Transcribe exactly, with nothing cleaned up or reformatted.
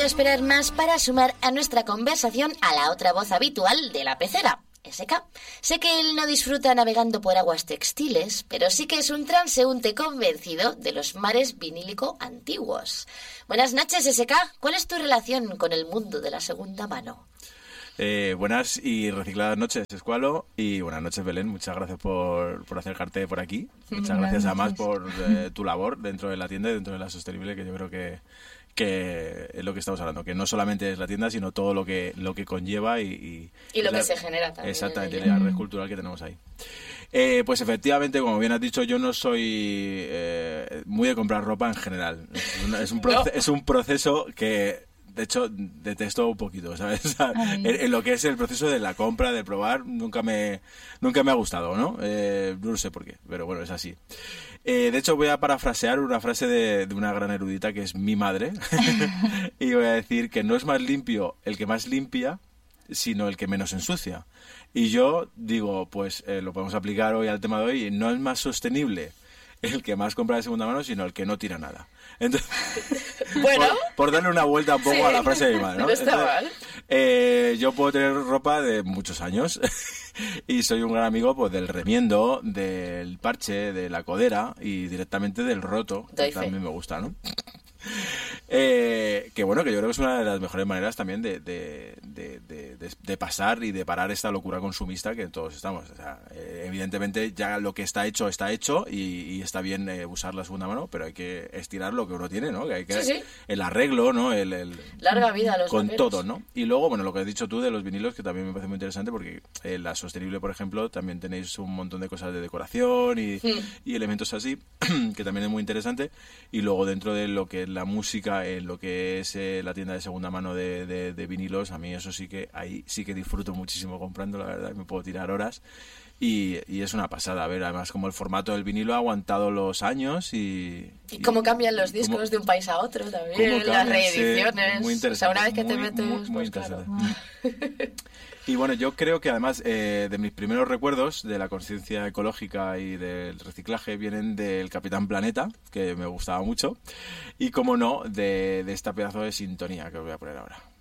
esperar más para sumar a nuestra conversación a la otra voz habitual de la pecera, S K. Sé que él no disfruta navegando por aguas textiles, pero sí que es un transeúnte convencido de los mares vinílico antiguos. Buenas noches, S K. ¿Cuál es tu relación con el mundo de la segunda mano? Eh, buenas y recicladas noches, Escualo, y buenas noches, Belén. Muchas gracias por, por acercarte por aquí. Muchas gracias además por eh, tu labor dentro de la tienda y dentro de la sostenible, que yo creo que, que es lo que estamos hablando, que no solamente es la tienda, sino todo lo que lo que conlleva y... Y, y lo la, que se genera también. Exactamente, la red cultural que tenemos ahí. Eh, pues efectivamente, como bien has dicho, yo no soy eh, muy de comprar ropa en general. Es un, es un, proce- no. es un proceso que... De hecho, detesto un poquito, ¿sabes? O sea, en, en lo que es el proceso de la compra, de probar, nunca me nunca me ha gustado, ¿no? Eh, no sé por qué, pero bueno, es así. Eh, de hecho, voy a parafrasear una frase de, de una gran erudita que es mi madre. Y voy a decir que no es más limpio el que más limpia, sino el que menos ensucia. Y yo digo, pues eh, lo podemos aplicar hoy al tema de hoy, no es más sostenible el que más compra de segunda mano, sino el que no tira nada. Entonces, bueno, por, por darle una vuelta un poco sí, a la frase de mi madre, ¿no? No está Entonces, mal. Eh, yo puedo tener ropa de muchos años y soy un gran amigo pues del remiendo, del parche, de la codera y directamente del roto, que también me gusta, ¿no? Eh, que bueno, que yo creo que es una de las mejores maneras también de, de, de, de, de, de pasar y de parar esta locura consumista que todos estamos. O sea, eh, evidentemente ya lo que está hecho está hecho y, y está bien eh, usar la segunda mano, pero hay que estirar lo que uno tiene, ¿no? Que hay que sí, sí. El arreglo, ¿no? El, el larga vida a los con vaqueros. Todo, ¿no? Y luego, bueno, lo que has dicho tú de los vinilos, que también me parece muy interesante porque en la sostenible, por ejemplo, también tenéis un montón de cosas de decoración y, sí. y elementos así, que también es muy interesante. Y luego dentro de lo que es la música, en lo que es eh, la tienda de segunda mano de, de, de vinilos, a mí eso sí que ahí sí que disfruto muchísimo comprando, la verdad, me puedo tirar horas y, y es una pasada, a ver, además como el formato del vinilo ha aguantado los años y... Y, y cómo cambian los discos cómo, de un país a otro también, las reediciones, sí, muy interesante, o sea, una vez que muy, te metes, muy, muy pues interesante. Claro. Y bueno, yo creo que además eh, de mis primeros recuerdos de la conciencia ecológica y del reciclaje vienen del Capitán Planeta, que me gustaba mucho, y como no, de, de esta pedazo de sintonía que os voy a poner ahora.